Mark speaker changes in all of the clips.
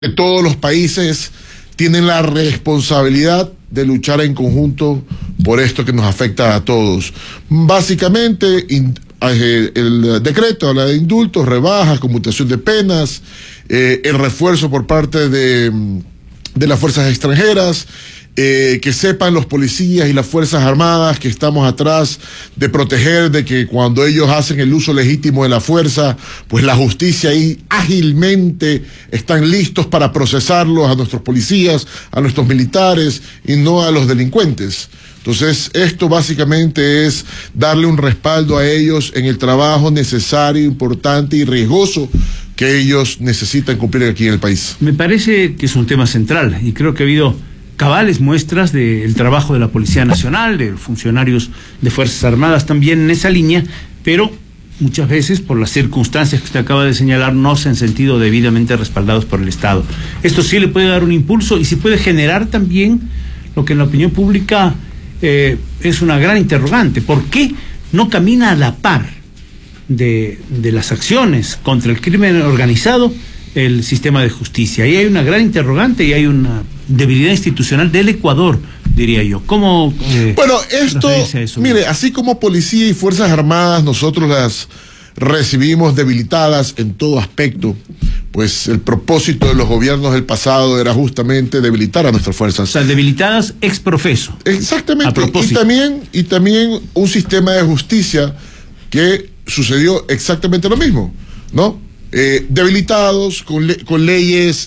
Speaker 1: que todos los países tienen la responsabilidad de luchar en conjunto por esto que nos afecta a todos. Básicamente, el decreto habla de indultos, rebajas, conmutación de penas, el refuerzo por parte de las fuerzas extranjeras, que sepan los policías y las fuerzas armadas que estamos atrás de proteger, de que cuando ellos hacen el uso legítimo de la fuerza, pues la justicia ahí ágilmente están listos para procesarlos a nuestros policías, a nuestros militares y no a los delincuentes. Entonces, esto básicamente es darle un respaldo a ellos en el trabajo necesario, importante y riesgoso que ellos necesitan cumplir aquí en el país.
Speaker 2: Me parece que es un tema central y creo que ha habido cabales muestras del trabajo de la Policía Nacional, de funcionarios de Fuerzas Armadas también en esa línea, pero muchas veces por las circunstancias que usted acaba de señalar no se han sentido debidamente respaldados por el Estado. Esto sí le puede dar un impulso y sí puede generar también lo que en la opinión pública es una gran interrogante. ¿Por qué no camina a la par de las acciones contra el crimen organizado el sistema de justicia? Ahí hay una gran interrogante y hay una debilidad institucional del Ecuador, diría yo. ¿Cómo
Speaker 1: bueno, esto, mire, así como policía y fuerzas armadas nosotros las recibimos debilitadas en todo aspecto, pues el propósito de los gobiernos del pasado era justamente debilitar a nuestras fuerzas. O
Speaker 2: sea, debilitadas ex profeso.
Speaker 1: Exactamente. Y también un sistema de justicia que sucedió exactamente lo mismo, ¿no? Debilitados con leyes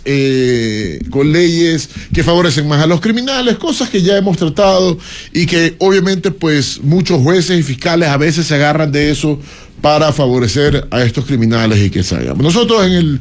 Speaker 1: que favorecen más a los criminales, cosas que ya hemos tratado y que obviamente pues muchos jueces y fiscales a veces se agarran de eso para favorecer a estos criminales y que salgan. Nosotros en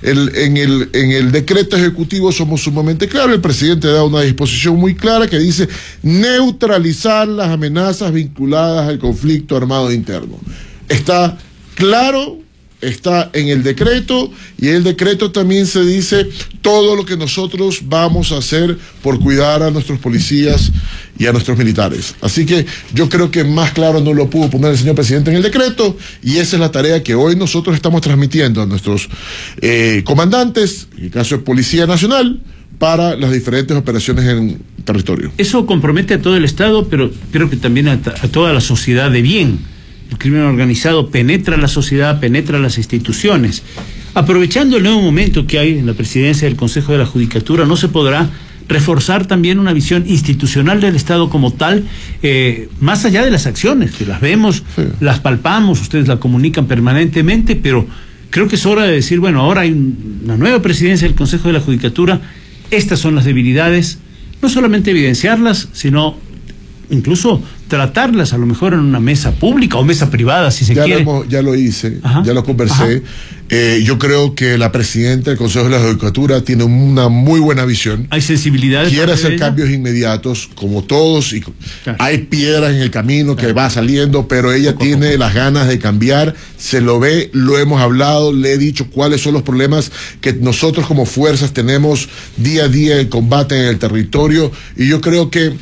Speaker 1: el decreto ejecutivo somos sumamente claros. El presidente da una disposición muy clara que dice neutralizar las amenazas vinculadas al conflicto armado interno. Está claro, está en el decreto, y en el decreto también se dice todo lo que nosotros vamos a hacer por cuidar a nuestros policías y a nuestros militares. Así que yo creo que más claro no lo pudo poner el señor presidente en el decreto, y esa es la tarea que hoy nosotros estamos transmitiendo a nuestros comandantes, en el caso de Policía Nacional, para las diferentes operaciones en territorio.
Speaker 2: Eso compromete a todo el Estado, pero creo que también a toda la sociedad de bien. El crimen organizado penetra la sociedad, penetra las instituciones. Aprovechando el nuevo momento que hay en la presidencia del Consejo de la Judicatura, ¿no se podrá reforzar también una visión institucional del Estado como tal, más allá de las acciones, que las vemos, sí, las palpamos, ustedes la comunican permanentemente, pero creo que es hora de decir, bueno, ahora hay una nueva presidencia del Consejo de la Judicatura, estas son las debilidades, no solamente evidenciarlas, sino incluso tratarlas a lo mejor en una mesa pública o mesa privada, si se quiere.
Speaker 1: Ya lo hice, ya lo conversé. Yo creo que la presidenta del Consejo de la Judicatura tiene una muy buena visión.
Speaker 2: Hay sensibilidad.
Speaker 1: Quiere hacer cambios inmediatos, como todos, y claro, hay piedras en el camino que va saliendo, pero ella tiene las ganas de cambiar, se lo ve, lo hemos hablado, le he dicho cuáles son los problemas que nosotros como fuerzas tenemos día a día en combate en el territorio, y yo creo que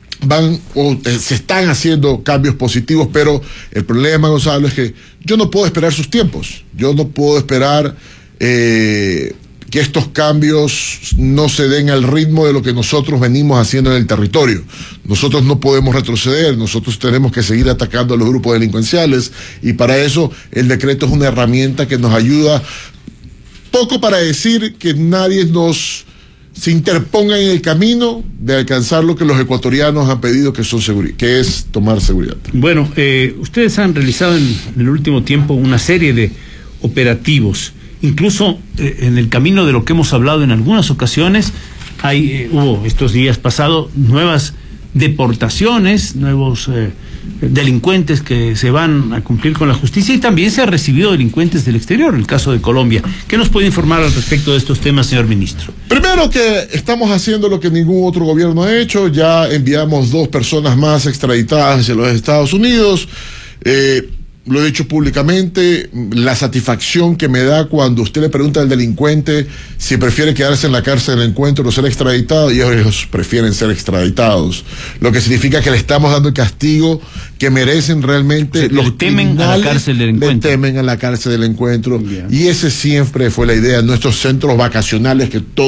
Speaker 1: se están haciendo cambios positivos, pero el problema, Gonzalo, es que yo no puedo esperar sus tiempos. Yo no puedo esperar que estos cambios no se den al ritmo de lo que nosotros venimos haciendo en el territorio. Nosotros no podemos retroceder, nosotros tenemos que seguir atacando a los grupos delincuenciales, y para eso el decreto es una herramienta que nos ayuda, poco para decir que nadie se interponga en el camino de alcanzar lo que los ecuatorianos han pedido, que es tomar seguridad.
Speaker 2: Bueno, ustedes han realizado en el último tiempo una serie de operativos, incluso en el camino de lo que hemos hablado en algunas ocasiones. Hubo estos días pasados nuevas deportaciones, nuevos delincuentes que se van a cumplir con la justicia, y también se ha recibido delincuentes del exterior, el caso de Colombia. ¿Qué nos puede informar al respecto de estos temas, señor ministro?
Speaker 1: Primero, que estamos haciendo lo que ningún otro gobierno ha hecho. Ya enviamos 2 personas más extraditadas hacia los Estados Unidos. lo he dicho públicamente, la satisfacción que me da cuando usted le pregunta al delincuente si prefiere quedarse en la cárcel del encuentro o ser extraditado, y ellos prefieren ser extraditados, lo que significa que le estamos dando el castigo que merecen realmente.
Speaker 2: O sea, los temen a la cárcel del encuentro.
Speaker 1: Le temen a la cárcel del encuentro.
Speaker 2: Bien.
Speaker 1: Y ese siempre fue la idea, nuestros centros vacacionales que todos